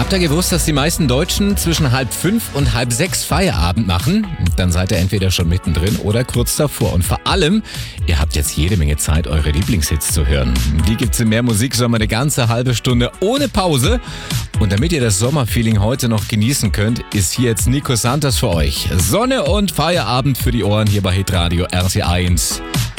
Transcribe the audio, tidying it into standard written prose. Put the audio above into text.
Habt ihr gewusst, dass die meisten Deutschen zwischen 4:30 und 5:30 Feierabend machen? Dann seid ihr entweder schon mittendrin oder kurz davor. Und vor allem, ihr habt jetzt jede Menge Zeit, eure Lieblingshits zu hören. Die gibt's in Mehr Musik Sommer eine ganze halbe Stunde ohne Pause. Und damit ihr das Sommerfeeling heute noch genießen könnt, ist hier jetzt Nico Santos für euch. Sonne und Feierabend für die Ohren hier bei Hitradio RT1.